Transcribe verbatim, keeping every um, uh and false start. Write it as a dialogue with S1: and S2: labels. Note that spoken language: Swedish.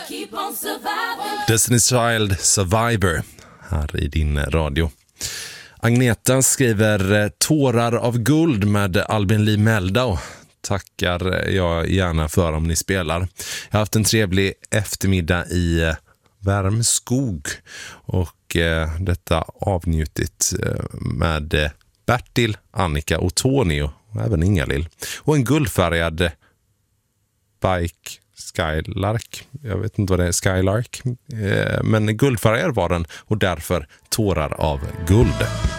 S1: Destiny's Child, Survivor, här i din radio. Agneta skriver tårar av guld med Albin Lee Meldau. Tackar jag gärna för om ni spelar. Jag har haft en trevlig eftermiddag i Värmskog och eh, detta avnjutit eh, med eh, Bertil, Annika och Tony och även Inga-Lill. Och en guldfärgad bike Skylark. Jag vet inte vad det är, Skylark. Eh, men guldfärgad var den och därför tårar av guld.